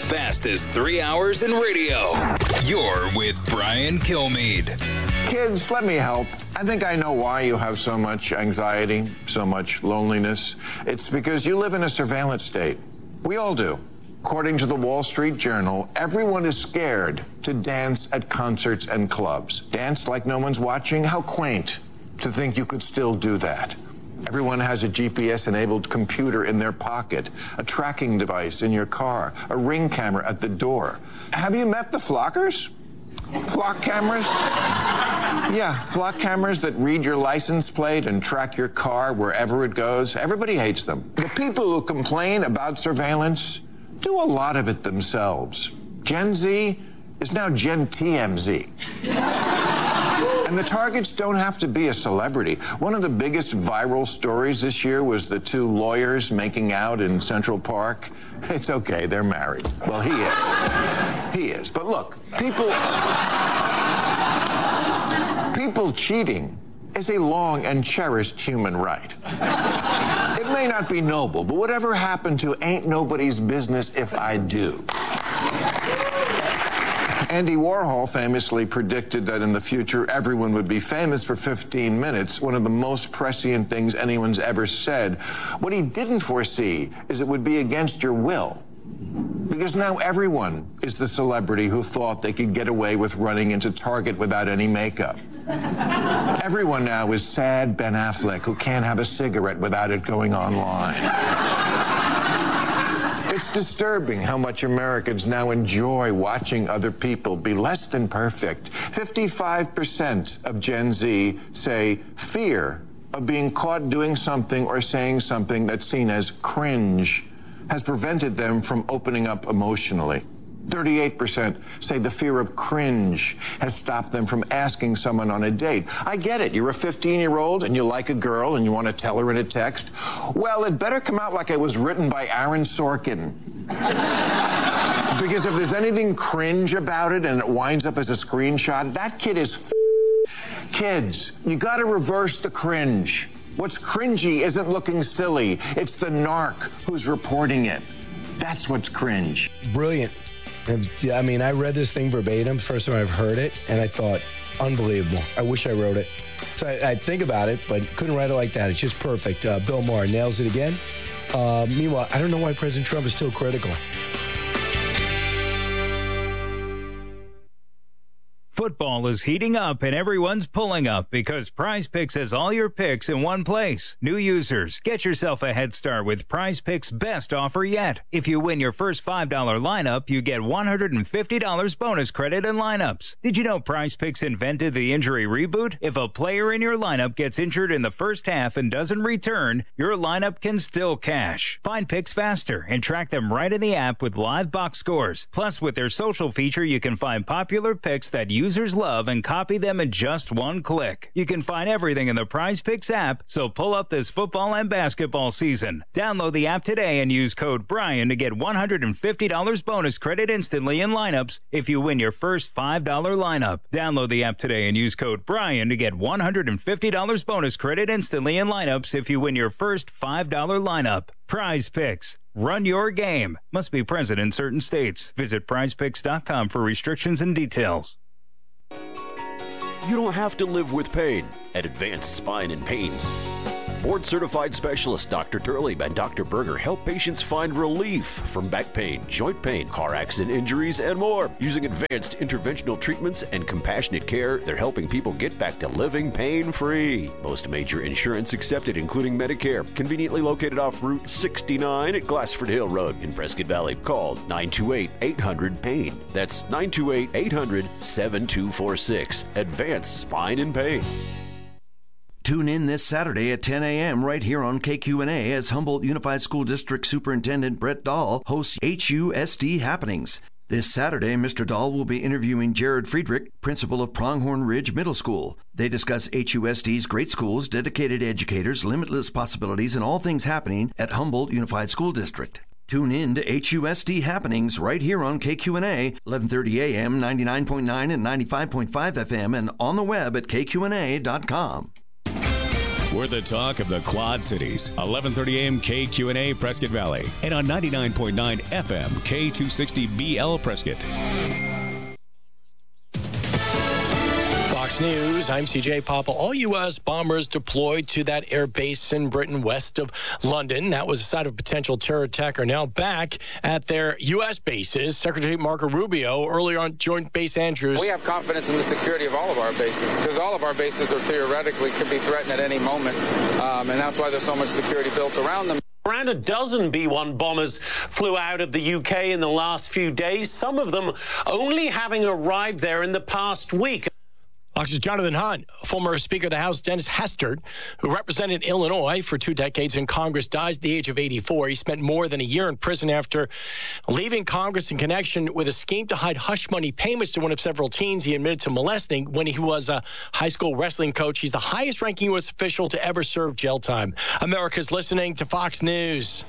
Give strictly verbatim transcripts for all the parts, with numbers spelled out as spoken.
fastest three hours in radio. You're with Brian Kilmeade. Kids, let me help. I think I know why you have so much anxiety, so much loneliness. It's because you live in a surveillance state. We all do. According to the Wall Street Journal, everyone is scared to dance at concerts and clubs. Dance like no one's watching? How quaint to think you could still do that. Everyone has a G P S-enabled computer in their pocket, a tracking device in your car, a Ring camera at the door. Have you met the flockers? Flock cameras? Yeah, flock cameras that read your license plate and track your car wherever it goes. Everybody hates them. The people who complain about surveillance do a lot of it themselves. Gen Z is now Gen T M Z. And the targets don't have to be a celebrity. One of the biggest viral stories this year was the two lawyers making out in Central Park. It's okay, they're married. Well, he is. He is. But look, people... people cheating is a long and cherished human right. It may not be noble, but whatever happened to ain't nobody's business if I do. Andy Warhol famously predicted that in the future everyone would be famous for fifteen minutes, one of the most prescient things anyone's ever said. What he didn't foresee is it would be against your will. Because now everyone is the celebrity who thought they could get away with running into Target without any makeup. Everyone now is sad Ben Affleck who can't have a cigarette without it going online. It's disturbing how much Americans now enjoy watching other people be less than perfect. fifty-five percent of Gen Z say fear of being caught doing something or saying something that's seen as cringe has prevented them from opening up emotionally. thirty-eight percent say the fear of cringe has stopped them from asking someone on a date. I get it. You're a fifteen-year-old and you like a girl and you want to tell her in a text. Well, it better come out like it was written by Aaron Sorkin. Because if there's anything cringe about it and it winds up as a screenshot, that kid is f***. Kids, you got to reverse the cringe. What's cringy isn't looking silly. It's the narc who's reporting it. That's what's cringe. Brilliant. I mean, I read this thing verbatim, first time I've heard it, and I thought, unbelievable. I wish I wrote it. So I, I think about it, but couldn't write it like that. It's just perfect. Uh, Bill Maher nails it again. Uh, meanwhile, I don't know why President Trump is still critical. Football is heating up and everyone's pulling up because Prize Picks has all your picks in one place. New users, get yourself a head start with Prize Picks' best offer yet. If you win your first five dollar lineup, you get one hundred fifty dollars bonus credit in lineups. Did you know Prize Picks invented the injury reboot? If a player in your lineup gets injured in the first half and doesn't return, your lineup can still cash. Find picks faster and track them right in the app with live box scores. Plus, with their social feature, you can find popular picks that you users love and copy them in just one click. You can find everything in the Prize Picks app, so pull up this football and basketball season. Download the app today and use code Brian to get one hundred fifty dollars bonus credit instantly in lineups if you win your first five dollar lineup. Download the app today and use code Brian to get one hundred fifty dollars bonus credit instantly in lineups if you win your first five dollar lineup. Prize Picks. Run your game. Must be present in certain states. Visit prize picks dot com for restrictions and details. You don't have to live with pain at Advanced Spine and Pain. Board-certified specialists Doctor Turley and Doctor Berger help patients find relief from back pain, joint pain, car accident injuries, and more. Using advanced interventional treatments and compassionate care, they're helping people get back to living pain-free. Most major insurance accepted, including Medicare. Conveniently located off Route sixty-nine at Glassford Hill Road in Prescott Valley. Call nine two eight, eight hundred, PAIN. That's nine two eight, eight hundred, seven two four six. Advanced Spine and Pain. Tune in this Saturday at ten a.m. right here on K Q N A as Humboldt Unified School District Superintendent Brett Dahl hosts H U S D Happenings. This Saturday, Mister Dahl will be interviewing Jared Friedrich, principal of Pronghorn Ridge Middle School. They discuss H U S D's great schools, dedicated educators, limitless possibilities, and all things happening at Humboldt Unified School District. Tune in to H U S D Happenings right here on K Q N A, eleven thirty a.m., ninety-nine point nine and ninety-five point five F M, and on the web at K Q N A dot com. We're the talk of the Quad Cities. eleven thirty a.m. K Q N A Prescott Valley. And on ninety-nine point nine F M K two sixty B L Prescott. Fox News, I'm C J Papa. All U S bombers deployed to that air base in Britain west of London. That was the site of a potential terror attack are now back at their U S bases. Secretary Marco Rubio earlier on Joint Base Andrews. We have confidence in the security of all of our bases because all of our bases are theoretically could be threatened at any moment. Um, and that's why there's so much security built around them. Around a dozen B one bombers flew out of the U K in the last few days, some of them only having arrived there in the past week. Fox's Jonathan Hunt, former Speaker of the House Dennis Hastert, who represented Illinois for two decades in Congress, dies at the age of eighty-four. He spent more than a year in prison after leaving Congress in connection with a scheme to hide hush money payments to one of several teens he admitted to molesting when he was a high school wrestling coach. He's the highest-ranking U S official to ever serve jail time. America's listening to Fox News.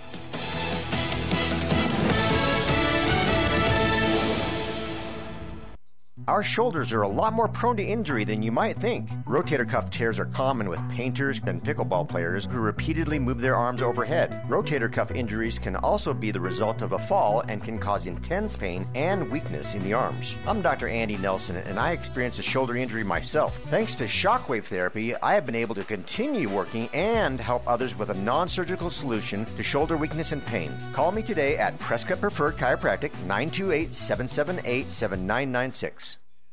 Our shoulders are a lot more prone to injury than you might think. Rotator cuff tears are common with painters and pickleball players who repeatedly move their arms overhead. Rotator cuff injuries can also be the result of a fall and can cause intense pain and weakness in the arms. I'm Doctor Andy Nelson, and I experienced a shoulder injury myself. Thanks to shockwave therapy, I have been able to continue working and help others with a non-surgical solution to shoulder weakness and pain. Call me today at Prescott Preferred Chiropractic, nine two eight, seven seven eight, seven nine nine six.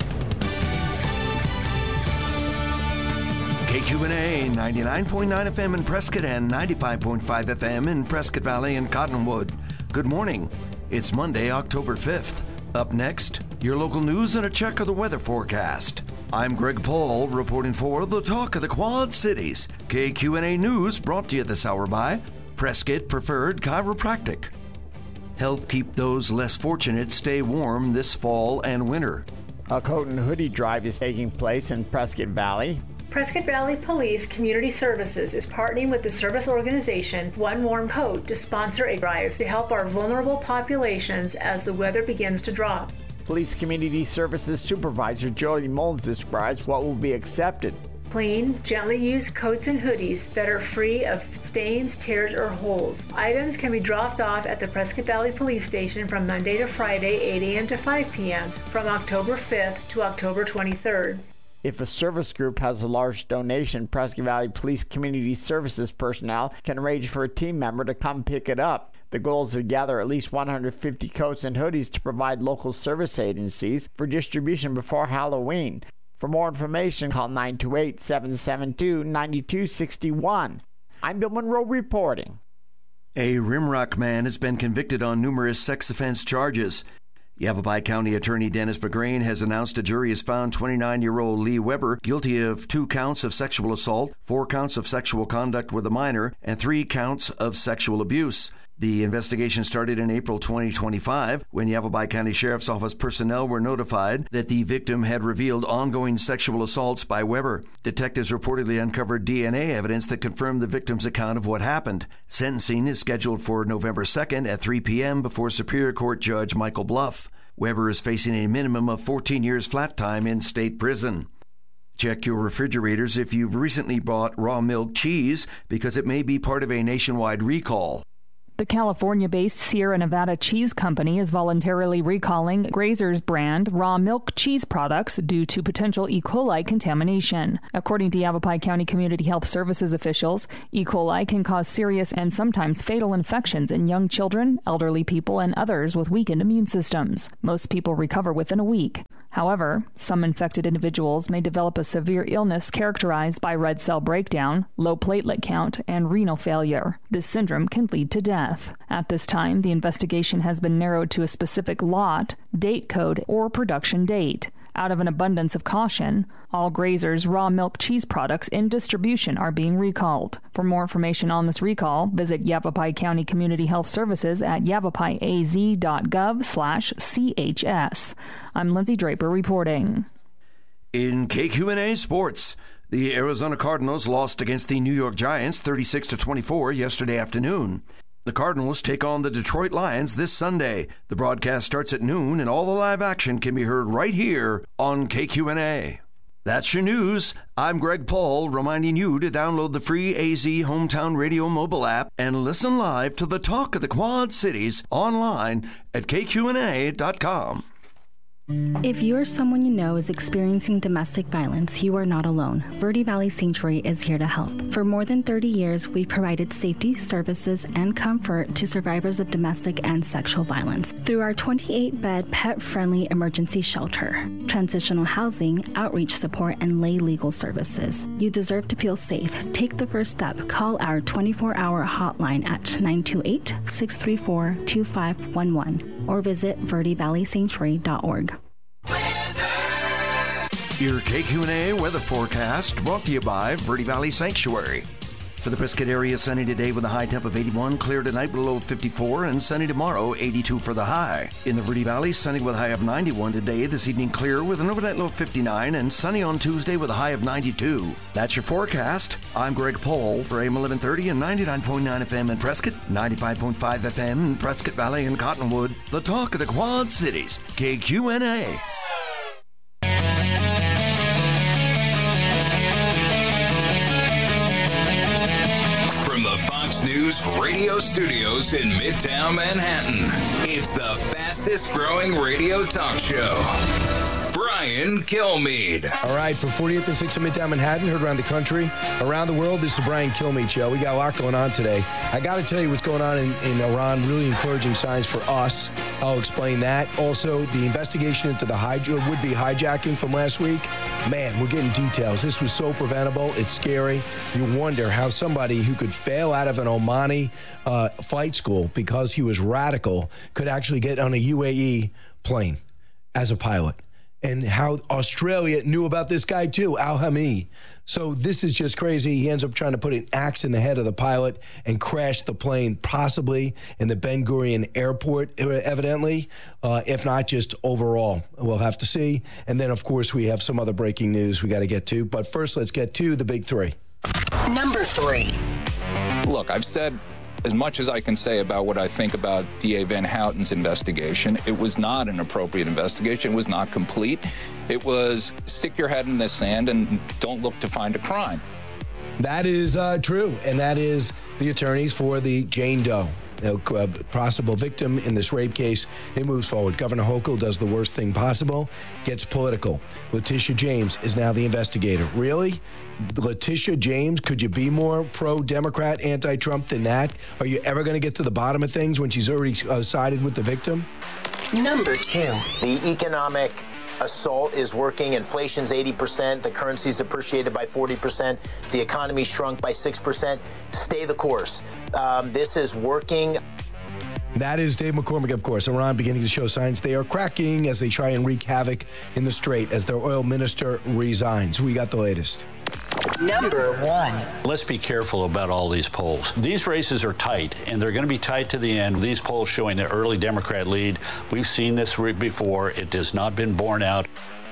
K Q N A ninety-nine point nine F M in Prescott and ninety-five point five F M in Prescott Valley and Cottonwood. Good morning. It's Monday, October fifth. Up next, your local news and a check of the weather forecast. I'm Greg Paul reporting for the Talk of the Quad Cities. K Q N A News brought to you this hour by Prescott Preferred Chiropractic. Help keep those less fortunate stay warm this fall and winter. A coat and hoodie drive is taking place in Prescott Valley. Prescott Valley Police Community Services is partnering with the service organization One Warm Coat to sponsor a drive to help our vulnerable populations as the weather begins to drop. Police Community Services Supervisor Jody Mullins describes what will be accepted. Clean, gently used coats and hoodies that are free of stains, tears, or holes. Items can be dropped off at the Prescott Valley Police Station from Monday to Friday, eight a.m. to five p.m. from October fifth to October twenty-third. If a service group has a large donation, Prescott Valley Police Community Services personnel can arrange for a team member to come pick it up. The goal is to gather at least one hundred fifty coats and hoodies to provide local service agencies for distribution before Halloween. For more information, call nine two eight, seven seven two, nine two six one. I'm Bill Monroe reporting. A Rimrock man has been convicted on numerous sex offense charges. Yavapai County Attorney Dennis McGrain has announced a jury has found twenty-nine-year-old Lee Weber guilty of two counts of sexual assault, four counts of sexual conduct with a minor, and three counts of sexual abuse. The investigation started in April twenty twenty-five when Yavapai County Sheriff's Office personnel were notified that the victim had revealed ongoing sexual assaults by Weber. Detectives reportedly uncovered D N A evidence that confirmed the victim's account of what happened. Sentencing is scheduled for November second at three p.m. before Superior Court Judge Michael Bluff. Weber is facing a minimum of fourteen years flat time in state prison. Check your refrigerators if you've recently bought raw milk cheese because it may be part of a nationwide recall. The California-based Sierra Nevada Cheese Company is voluntarily recalling Grazer's brand raw milk cheese products due to potential E. coli contamination. According to Yavapai County Community Health Services officials, E. coli can cause serious and sometimes fatal infections in young children, elderly people, and others with weakened immune systems. Most people recover within a week. However, some infected individuals may develop a severe illness characterized by red cell breakdown, low platelet count, and renal failure. This syndrome can lead to death. At this time, the investigation has been narrowed to a specific lot, date code, or production date. Out of an abundance of caution, all Grazer's raw milk cheese products in distribution are being recalled. For more information on this recall, visit Yavapai County Community Health Services at yavapaiaz.gov slash CHS. I'm Lindsay Draper reporting. In K Q N A Sports, the Arizona Cardinals lost against the New York Giants thirty-six to twenty-four yesterday afternoon. The Cardinals take on the Detroit Lions this Sunday. The broadcast starts at noon, and all the live action can be heard right here on K Q N A. That's your news. I'm Greg Paul, reminding you to download the free A Z Hometown Radio mobile app and listen live to the Talk of the Quad Cities online at K Q N A dot com. If you or someone you know is experiencing domestic violence, you are not alone. Verde Valley Sanctuary is here to help. For more than thirty years, we've provided safety, services, and comfort to survivors of domestic and sexual violence through our twenty-eight bed pet-friendly emergency shelter, transitional housing, outreach support, and lay legal services. You deserve to feel safe. Take the first step. Call our twenty-four hour hotline at nine two eight, six three four, two five one one or visit verde valley sanctuary dot org. Your K Q N A weather forecast brought to you by Verde Valley Sanctuary. For the Prescott area, sunny today with a high temp of eighty-one, clear tonight with a low of fifty-four, and sunny tomorrow, eighty-two for the high. In the Verde Valley, sunny with a high of ninety-one today, this evening clear with an overnight low of fifty-nine, and sunny on Tuesday with a high of ninety-two. That's your forecast. I'm Greg Paul for A M eleven thirty and ninety-nine point nine F M in Prescott, ninety-five point five F M in Prescott Valley and Cottonwood. The talk of the Quad Cities, K Q N A. News radio studios in Midtown Manhattan. It's the fastest growing radio talk show. Brian Kilmeade. All right, from fortieth and sixth in Midtown Manhattan, heard around the country, around the world, this is the Brian Kilmeade Show. We got a lot going on today. I got to tell you what's going on in, in Iran, really encouraging signs for us. I'll explain that. Also, the investigation into the hij- would-be hijacking from last week. Man, we're getting details. This was so preventable. It's scary. You wonder how somebody who could fail out of an Omani uh, flight school because he was radical could actually get on a U A E plane as a pilot. And how Australia knew about this guy too, Al-Hami. So this is just crazy. He ends up trying to put an axe in the head of the pilot and crash the plane, possibly in the Ben Gurion airport, evidently, uh, if not just overall. We'll have to see. And then, of course, we have some other breaking news we got to get to. But first, let's get to the big three. Number three. Look, I've said as much as I can say about what I think about D A Van Houten's investigation. It was not an appropriate investigation. It was not complete. It was stick your head in the sand and don't look to find a crime. That is uh, true, and that is the attorneys for the Jane Doe, a possible victim in this rape case. It moves forward. Governor Hochul does the worst thing possible, gets political. Letitia James is now the investigator. Really? Letitia James, could you be more pro-Democrat, anti-Trump than that? Are you ever going to get to the bottom of things when she's already uh, sided with the victim? Number two. The economic assault is working. Inflation's eighty percent. The currency's appreciated by forty percent. The economy shrunk by six percent. Stay the course. Um, this is working. That is Dave McCormick, of course. Iran beginning to show signs they are cracking as they try and wreak havoc in the Strait as their oil minister resigns. We got the latest. Number one. Let's be careful about all these polls. These races are tight, and they're going to be tight to the end. These polls showing the early Democrat lead. We've seen this before. It has not been borne out.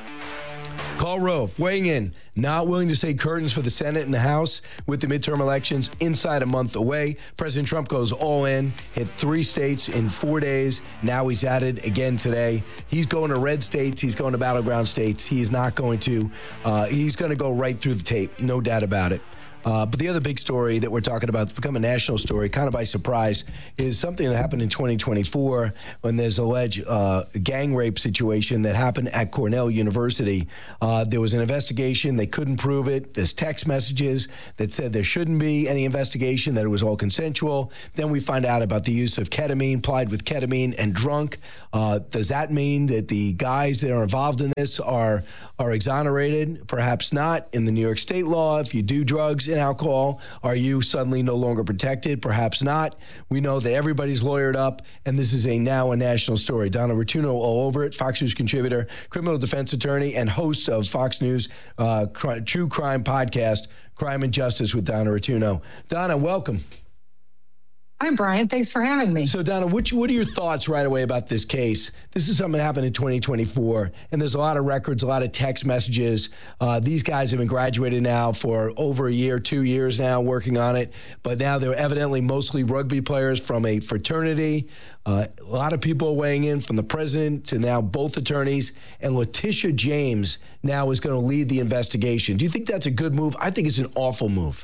Karl Rove weighing in, not willing to say curtains for the Senate and the House with the midterm elections inside a month away. President Trump goes all in, hit three states in four days. Now he's at it again today. He's going to red states. He's going to battleground states. He's not going to, uh, he's going to go right through the tape. No doubt about it. Uh, but the other big story that we're talking about, it's become a national story, kind of by surprise, is something that happened in twenty twenty-four when there's alleged uh, gang rape situation that happened at Cornell University. Uh, there was an investigation. They couldn't prove it. There's text messages that said there shouldn't be any investigation, that it was all consensual. Then we find out about the use of ketamine, plied with ketamine and drunk. Uh, does that mean that the guys that are involved in this are, are exonerated? Perhaps not. In the New York state law, if you do drugs and alcohol, are you suddenly no longer protected? Perhaps not. We know that everybody's lawyered up, and this is a now a national story. Donna Rotuno all over it, Fox News contributor, criminal defense attorney, and host of Fox News uh, cri- True Crime podcast, Crime and Justice with Donna Rotuno. Donna, welcome. Hi, Brian. Thanks for having me. So, Donna, what, what are your thoughts right away about this case? This is something that happened in twenty twenty-four, and there's a lot of records, a lot of text messages. Uh, these guys have been graduated now for over a year, two years now, working on it. But now they're evidently mostly rugby players from a fraternity. Uh, a lot of people weighing in, from the president to now both attorneys. And Letitia James now is going to lead the investigation. Do you think that's a good move? I think it's an awful move.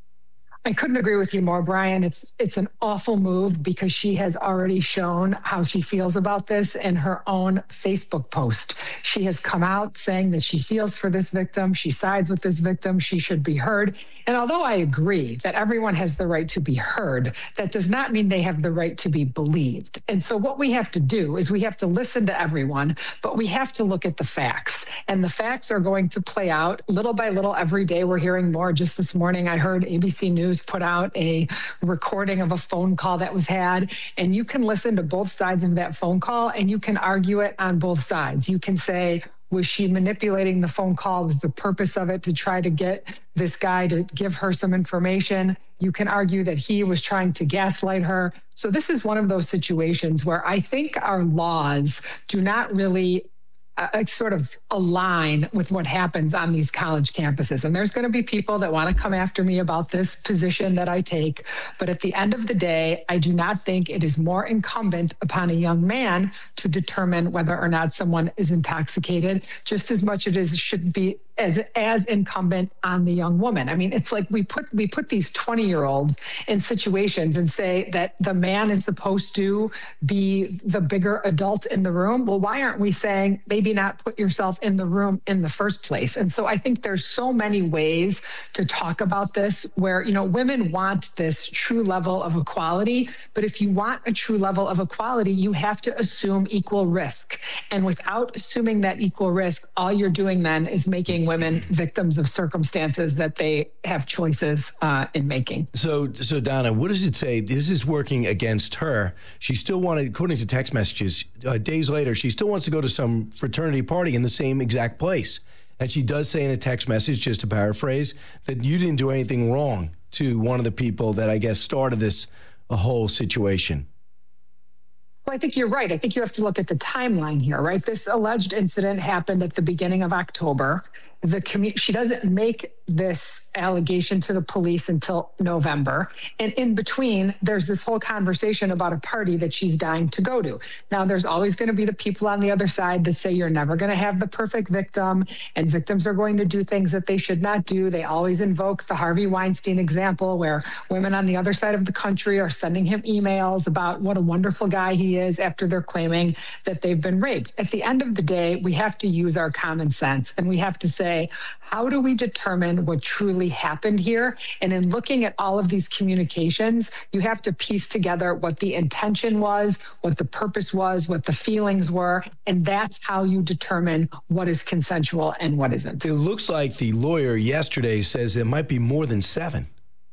I couldn't agree with you more, Brian. It's it's an awful move because she has already shown how she feels about this in her own Facebook post. She has come out saying that she feels for this victim. She sides with this victim. She should be heard. And although I agree that everyone has the right to be heard, that does not mean they have the right to be believed. And so what we have to do is we have to listen to everyone, but we have to look at the facts. And the facts are going to play out little by little every day. We're hearing more. Just this morning, I heard A B C News put out a recording of a phone call that was had, and you can listen to both sides of that phone call and you can argue it on both sides. You can say, was she manipulating the phone call? Was the purpose of it to try to get this guy to give her some information? You can argue that he was trying to gaslight her. So this is one of those situations where I think our laws do not really Uh, sort of align with what happens on these college campuses. And there's going to be people that want to come after me about this position that I take. But at the end of the day, I do not think it is more incumbent upon a young man to determine whether or not someone is intoxicated, just as much as it is, should be as as incumbent on the young woman. I mean, it's like we put we put these twenty-year-olds in situations and say that the man is supposed to be the bigger adult in the room. Well, why aren't we saying maybe not put yourself in the room in the first place? And so I think there's so many ways to talk about this where, you know, women want this true level of equality. But if you want a true level of equality, you have to assume equal risk. And without assuming that equal risk, all you're doing then is making women victims of circumstances that they have choices uh, in making. So, so Donna, what does it say? This is working against her. She still wanted, according to text messages, uh, days later, she still wants to go to some fraternity party in the same exact place. And she does say in a text message, just to paraphrase, that you didn't do anything wrong to one of the people that I guess started this a whole situation. Well, I think you're right. I think you have to look at the timeline here, right? This alleged incident happened at the beginning of October. The commu- she doesn't make this allegation to the police until November. And in between, there's this whole conversation about a party that she's dying to go to. Now, there's always going to be the people on the other side that say you're never going to have the perfect victim, and victims are going to do things that they should not do. They always invoke the Harvey Weinstein example where women on the other side of the country are sending him emails about what a wonderful guy he is after they're claiming that they've been raped. At the end of the day, we have to use our common sense, and we have to say, how do we determine what truly happened here? And in looking at all of these communications, you have to piece together what the intention was, what the purpose was, what the feelings were, and that's how you determine what is consensual and what isn't. It looks like the lawyer yesterday says it might be more than seven.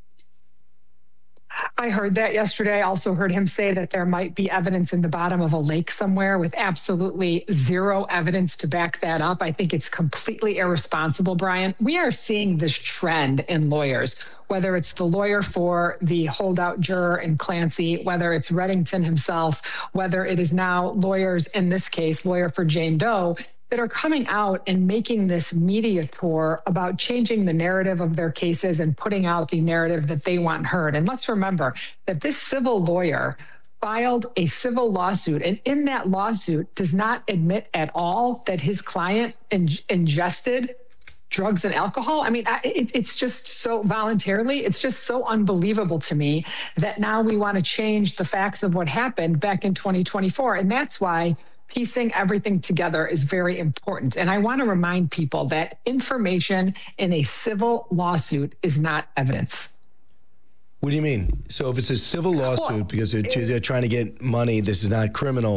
I heard that yesterday. I also heard him say that there might be evidence in the bottom of a lake somewhere with absolutely zero evidence to back that up. I think it's completely irresponsible, Brian. We are seeing this trend in lawyers, whether it's the lawyer for the holdout juror in Clancy, whether it's Reddington himself, whether it is now lawyers, in this case, lawyer for Jane Doe, that are coming out and making this media tour about changing the narrative of their cases and putting out the narrative that they want heard. And let's remember that this civil lawyer filed a civil lawsuit, and in that lawsuit does not admit at all that his client in- ingested drugs and alcohol. I mean, it, it's just so voluntarily, it's just so unbelievable to me that now we want to change the facts of what happened back in twenty twenty-four. And that's why piecing everything together is very important. And I want to remind people that information in a civil lawsuit is not evidence. What do you mean? So if it's a civil lawsuit well, because they're, they're trying to get money, this is not criminal,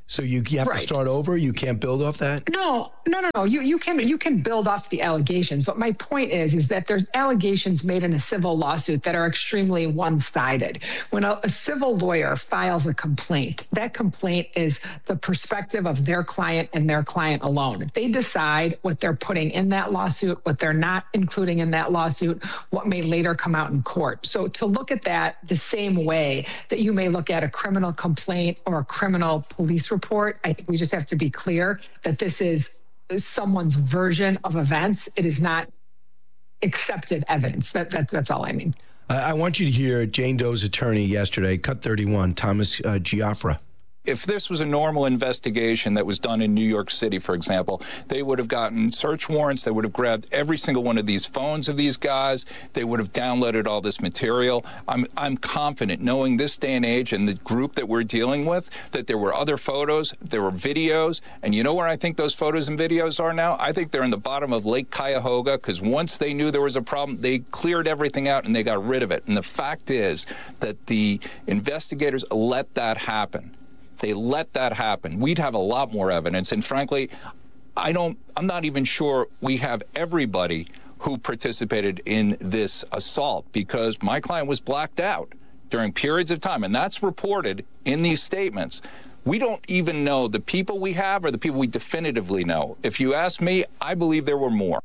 So you, you have Right. to start over? You can't build off that? No, no, no, no. You you can you can build off the allegations, but my point is is that there's allegations made in a civil lawsuit that are extremely one-sided. When a, a civil lawyer files a complaint, that complaint is the perspective of their client and their client alone. If they decide what they're putting in that lawsuit, what they're not including in that lawsuit, what may later come out in court. So to look at that the same way that you may look at a criminal complaint or a criminal police report, I think we just have to be clear that this is someone's version of events. It is not accepted evidence. That, that that's all I mean. I, I want you to hear Jane Doe's attorney yesterday, Cut thirty-one, Thomas uh, Giaffra. If this was a normal investigation that was done in New York City, for example, they would have gotten search warrants. They would have grabbed every single one of these phones of these guys. They would have downloaded all this material. I'm, I'm confident, knowing this day and age and the group that we're dealing with, that there were other photos, there were videos. And you know where I think those photos and videos are now? I think they're in the bottom of Lake Cuyahoga, because once they knew there was a problem, they cleared everything out and they got rid of it. And the fact is that the investigators let that happen. They let that happen. We'd have a lot more evidence. And frankly, I don't, I'm not even sure we have everybody who participated in this assault, because my client was blacked out during periods of time. And that's reported in these statements. We don't even know the people we have or the people we definitively know. If you ask me, I believe there were more.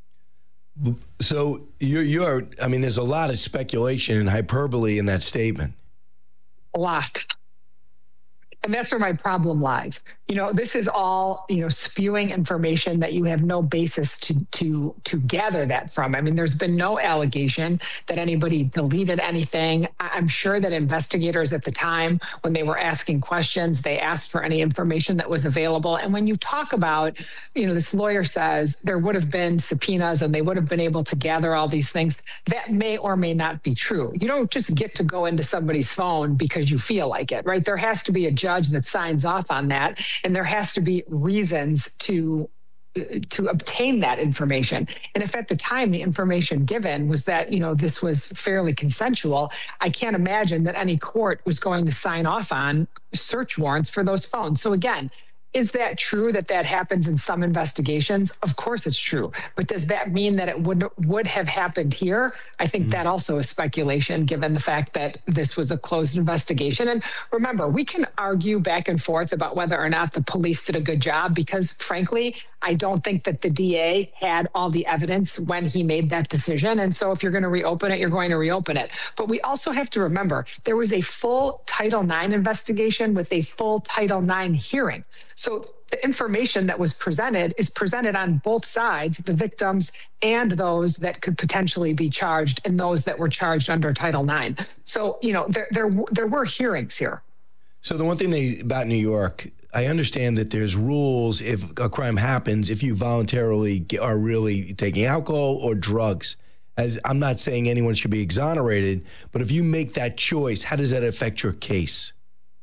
So you're, you're, I mean, there's a lot of speculation and hyperbole in that statement. A lot. And that's where my problem lies. You know, this is all, you know, spewing information that you have no basis to to to gather that from. I mean, there's been no allegation that anybody deleted anything. I'm sure that investigators at the time, when they were asking questions, they asked for any information that was available. And when you talk about, you know, this lawyer says there would have been subpoenas and they would have been able to gather all these things, that may or may not be true. You don't just get to go into somebody's phone because you feel like it, right? There has to be a judge that signs off on that, and there has to be reasons to to obtain that information. And if at the time the information given was that, you know, this was fairly consensual, I can't imagine that any court was going to sign off on search warrants for those phones. So again, is that true that that happens in some investigations? Of course it's true. But does that mean that it would would have happened here? I think mm-hmm. that also is speculation, given the fact that this was a closed investigation. And remember, we can argue back and forth about whether or not the police did a good job, because frankly, I don't think that the D A had all the evidence when he made that decision. And so if you're going to reopen it, you're going to reopen it. But we also have to remember there was a full Title nine investigation with a full Title nine hearing. So the information that was presented is presented on both sides, the victims and those that could potentially be charged and those that were charged under Title nine. So, you know, there there, there were hearings here. So the one thing they, about New York, I understand that there's rules if a crime happens, if you voluntarily are really taking alcohol or drugs. As I'm not saying anyone should be exonerated, but if you make that choice, how does that affect your case?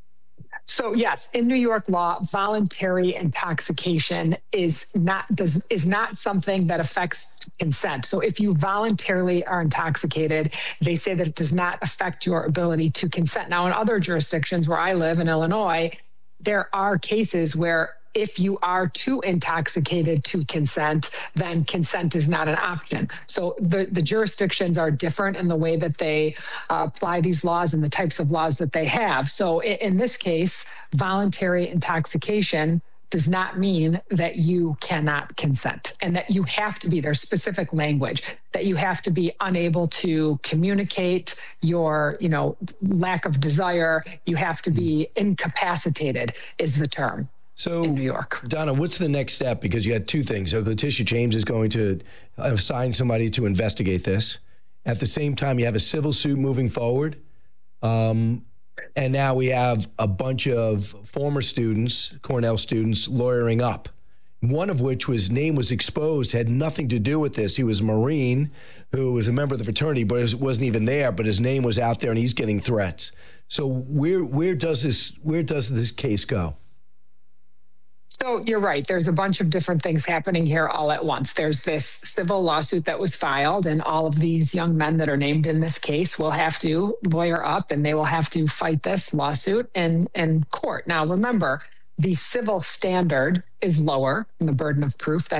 So yes, in New York law, voluntary intoxication is not does is not something that affects consent. So if you voluntarily are intoxicated, they say that it does not affect your ability to consent. Now, in other jurisdictions where I live in Illinois, there are cases where if you are too intoxicated to consent, then consent is not an option. So the, the jurisdictions are different in the way that they uh, apply these laws and the types of laws that they have. So in, in this case, voluntary intoxication does not mean that you cannot consent, and that you have to be, there's specific language, that you have to be unable to communicate your, you know, lack of desire. You have to be incapacitated is the term. So, in New York. Donna, what's the next step? Because you had two things. So Letitia James is going to assign somebody to investigate this. At the same time, you have a civil suit moving forward. Um, and now we have a bunch of former students, Cornell students, lawyering up. One of which was name was exposed, had nothing to do with this. He was a Marine who was a member of the fraternity, but wasn't even there. But his name was out there, and he's getting threats. So where where does this where does this case go? So you're right. There's a bunch of different things happening here all at once. There's this civil lawsuit that was filed, and all of these young men that are named in this case will have to lawyer up, and they will have to fight this lawsuit in, in court. Now, remember, the civil standard is lower in the burden of proof than